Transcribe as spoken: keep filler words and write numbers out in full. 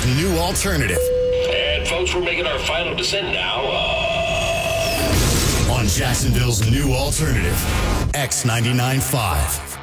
new alternative. And folks, we're making our final descent now. On Jacksonville's new alternative, X ninety-nine point five.